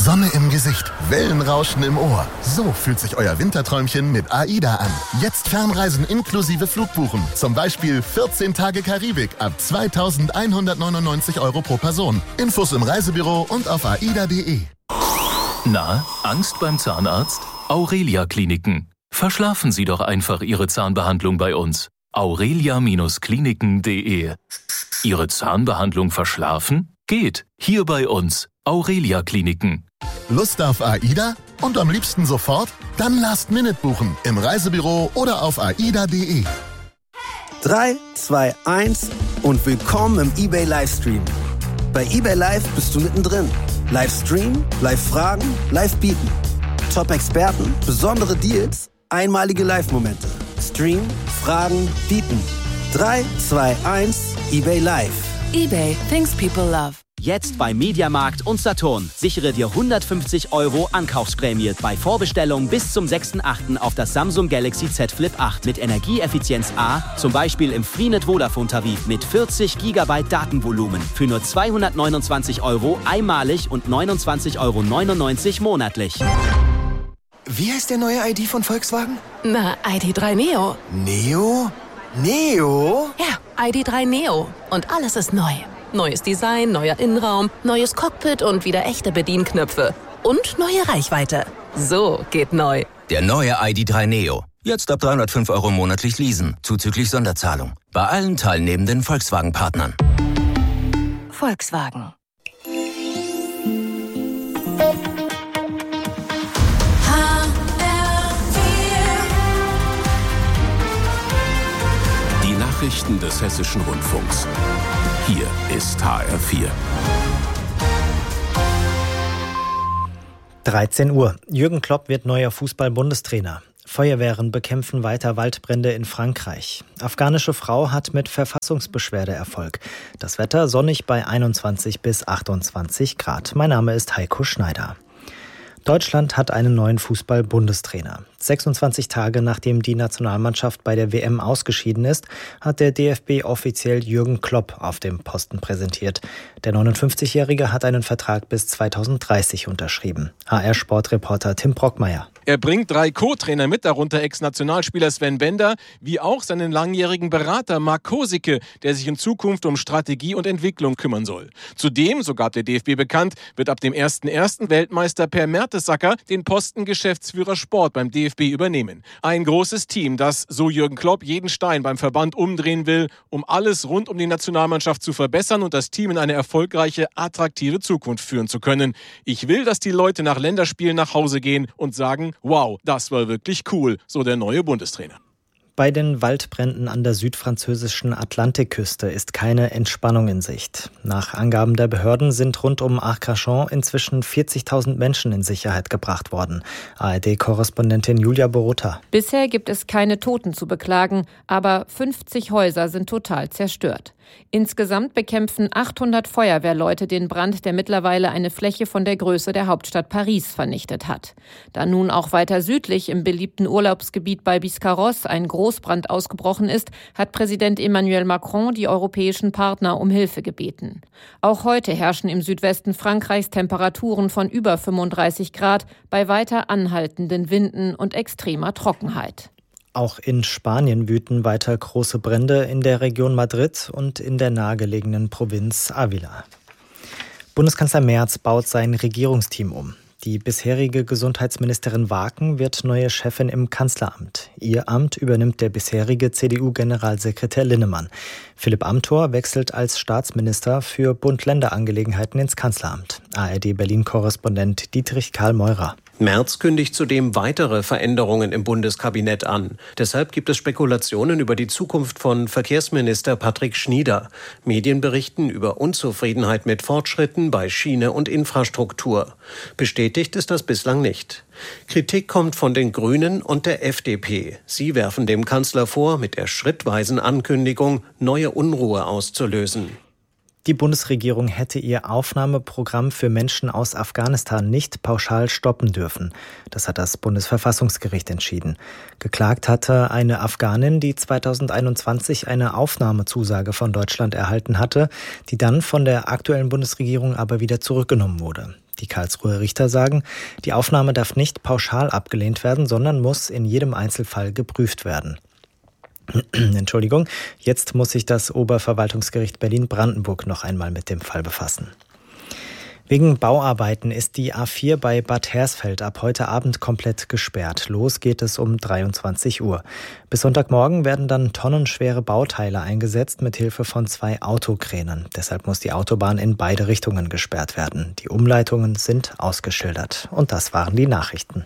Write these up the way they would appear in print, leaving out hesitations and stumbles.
Sonne im Gesicht, Wellenrauschen im Ohr. So fühlt sich euer Winterträumchen mit AIDA an. Jetzt Fernreisen inklusive Flugbuchen. Zum Beispiel 14 Tage Karibik ab 2.199 € pro Person. Infos im Reisebüro und auf aida.de. Na, Angst beim Zahnarzt? Aurelia Kliniken. Verschlafen Sie doch einfach Ihre Zahnbehandlung bei uns. aurelia-kliniken.de. Ihre Zahnbehandlung verschlafen? Geht. Hier bei uns. Aurelia Kliniken. Lust auf AIDA? Und am liebsten sofort? Dann Last-Minute buchen im Reisebüro oder auf aida.de. 3, 2, 1 und willkommen im eBay Livestream. Bei eBay Live bist du mittendrin. Livestream, Live-Fragen, Live-Bieten. Top-Experten, besondere Deals, einmalige Live-Momente. Stream, Fragen, Bieten. 3, 2, 1, eBay Live. eBay, things people love. Jetzt bei Mediamarkt und Saturn. Sichere dir 150 € Ankaufsprämie bei Vorbestellung bis zum 6.8. auf das Samsung Galaxy Z Flip 8 mit Energieeffizienz A, zum Beispiel im Freenet Vodafone-Tarif mit 40 GB Datenvolumen für nur 229 € einmalig und 29,99 € monatlich. Wie heißt der neue ID von Volkswagen? Na, ID.3 Neo. Neo? Neo? Ja, ID.3 Neo. Und alles ist neu. Neues Design, neuer Innenraum, neues Cockpit und wieder echte Bedienknöpfe. Und neue Reichweite. So geht neu. Der neue ID.3 Neo. Jetzt ab 305 € monatlich leasen, zuzüglich Sonderzahlung. Bei allen teilnehmenden Volkswagen-Partnern. Volkswagen. Die Nachrichten des Hessischen Rundfunks. Hier ist HR4. 13 Uhr. Jürgen Klopp wird neuer Fußball-Bundestrainer. Feuerwehren bekämpfen weiter Waldbrände in Frankreich. Afghanische Frau hat mit Verfassungsbeschwerde Erfolg. Das Wetter sonnig bei 21 bis 28 Grad. Mein Name ist Heiko Schneider. Deutschland hat einen neuen Fußball-Bundestrainer. 26 Tage nachdem die Nationalmannschaft bei der WM ausgeschieden ist, hat der DFB offiziell Jürgen Klopp auf dem Posten präsentiert. Der 59-Jährige hat einen Vertrag bis 2030 unterschrieben. HR-Sportreporter Tim Brockmeier. Er bringt 3 Co-Trainer mit, darunter Ex-Nationalspieler Sven Bender, wie auch seinen langjährigen Berater Marc Kosicke, der sich in Zukunft um Strategie und Entwicklung kümmern soll. Zudem, so gab der DFB bekannt, wird ab dem 1.1. Weltmeister Per Mertesacker den Posten Geschäftsführer Sport beim DFB übernehmen. Ein großes Team, das, so Jürgen Klopp, jeden Stein beim Verband umdrehen will, um alles rund um die Nationalmannschaft zu verbessern und das Team in eine erfolgreiche, attraktive Zukunft führen zu können. Ich will, dass die Leute nach Länderspielen nach Hause gehen und sagen, wow, das war wirklich cool, so der neue Bundestrainer. Bei den Waldbränden an der südfranzösischen Atlantikküste ist keine Entspannung in Sicht. Nach Angaben der Behörden sind rund um Arcachon inzwischen 40.000 Menschen in Sicherheit gebracht worden. ARD-Korrespondentin Julia Borutta. Bisher gibt es keine Toten zu beklagen, aber 50 Häuser sind total zerstört. Insgesamt bekämpfen 800 Feuerwehrleute den Brand, der mittlerweile eine Fläche von der Größe der Hauptstadt Paris vernichtet hat. Da nun auch weiter südlich im beliebten Urlaubsgebiet bei Biscarrosse ein Großbrand ausgebrochen ist, hat Präsident Emmanuel Macron die europäischen Partner um Hilfe gebeten. Auch heute herrschen im Südwesten Frankreichs Temperaturen von über 35 Grad bei weiter anhaltenden Winden und extremer Trockenheit. Auch in Spanien wüten weiter große Brände in der Region Madrid und in der nahegelegenen Provinz Ávila. Bundeskanzler Merz baut sein Regierungsteam um. Die bisherige Gesundheitsministerin Waken wird neue Chefin im Kanzleramt. Ihr Amt übernimmt der bisherige CDU-Generalsekretär Linnemann. Philipp Amthor wechselt als Staatsminister für Bund-Länder-Angelegenheiten ins Kanzleramt. ARD-Berlin-Korrespondent Dietrich Karl Meurer. Merz kündigt zudem weitere Veränderungen im Bundeskabinett an. Deshalb gibt es Spekulationen über die Zukunft von Verkehrsminister Patrick Schnieder. Medien berichten über Unzufriedenheit mit Fortschritten bei Schiene und Infrastruktur. Bestätigt ist das bislang nicht. Kritik kommt von den Grünen und der FDP. Sie werfen dem Kanzler vor, mit der schrittweisen Ankündigung neue Unruhe auszulösen. Die Bundesregierung hätte ihr Aufnahmeprogramm für Menschen aus Afghanistan nicht pauschal stoppen dürfen. Das hat das Bundesverfassungsgericht entschieden. Geklagt hatte eine Afghanin, die 2021 eine Aufnahmezusage von Deutschland erhalten hatte, die dann von der aktuellen Bundesregierung aber wieder zurückgenommen wurde. Die Karlsruher Richter sagen, die Aufnahme darf nicht pauschal abgelehnt werden, sondern muss in jedem Einzelfall geprüft werden. Entschuldigung, jetzt muss sich das Oberverwaltungsgericht Berlin-Brandenburg noch einmal mit dem Fall befassen. Wegen Bauarbeiten ist die A4 bei Bad Hersfeld ab heute Abend komplett gesperrt. Los geht es um 23 Uhr. Bis Sonntagmorgen werden dann tonnenschwere Bauteile eingesetzt mit Hilfe von 2 Autokränen. Deshalb muss die Autobahn in beide Richtungen gesperrt werden. Die Umleitungen sind ausgeschildert. Und das waren die Nachrichten.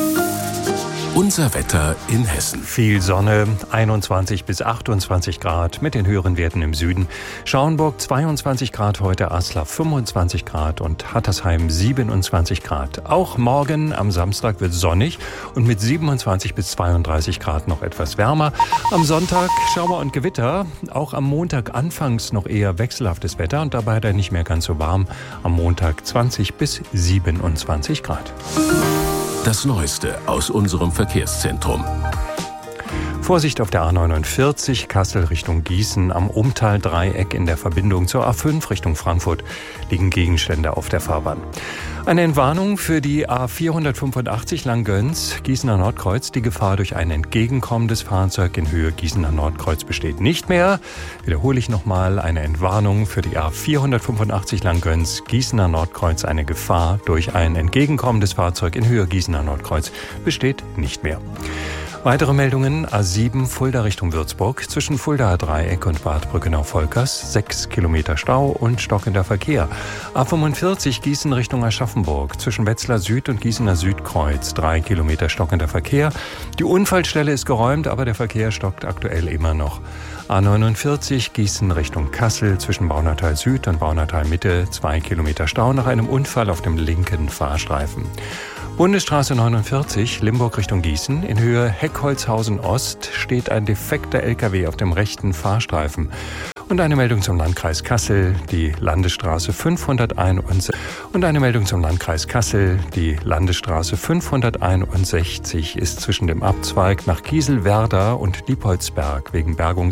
Unser Wetter in Hessen. Viel Sonne, 21 bis 28 Grad mit den höheren Werten im Süden. Schauenburg 22 Grad heute, Aslar 25 Grad und Hattersheim 27 Grad. Auch morgen am Samstag wird sonnig und mit 27 bis 32 Grad noch etwas wärmer. Am Sonntag Schauer und Gewitter. Auch am Montag anfangs noch eher wechselhaftes Wetter und dabei dann nicht mehr ganz so warm. Am Montag 20 bis 27 Grad. Das Neueste aus unserem Verkehrszentrum. Vorsicht auf der A49 Kassel Richtung Gießen. Am Umtal-Dreieck in der Verbindung zur A5 Richtung Frankfurt liegen Gegenstände auf der Fahrbahn. Eine Entwarnung für die A485 Langgöns, Gießener Nordkreuz. Die Gefahr durch ein entgegenkommendes Fahrzeug in Höhe Gießener Nordkreuz besteht nicht mehr. Wiederhole ich nochmal, eine Entwarnung für die A485 Langgöns, Gießener Nordkreuz. Eine Gefahr durch ein entgegenkommendes Fahrzeug in Höhe Gießener Nordkreuz besteht nicht mehr. Weitere Meldungen: A7 Fulda Richtung Würzburg, zwischen Fuldaer Dreieck und Bad Brückenau-Volkers 6 Kilometer Stau und stockender Verkehr. A45 Gießen Richtung Aschaffenburg, zwischen Wetzlar Süd und Gießener Südkreuz 3 Kilometer stockender Verkehr. Die Unfallstelle ist geräumt, aber der Verkehr stockt aktuell immer noch. A49 Gießen Richtung Kassel, zwischen Baunatal Süd und Baunatal Mitte 2 Kilometer Stau nach einem Unfall auf dem linken Fahrstreifen. Bundesstraße 49, Limburg Richtung Gießen. In Höhe Heckholzhausen Ost steht ein defekter LKW auf dem rechten Fahrstreifen. Und eine Meldung zum Landkreis Kassel, die Landesstraße 561. Und eine Meldung zum Landkreis Kassel, die Landesstraße 561 ist zwischen dem Abzweig nach Kieselwerda und Diepholzberg wegen Bergungs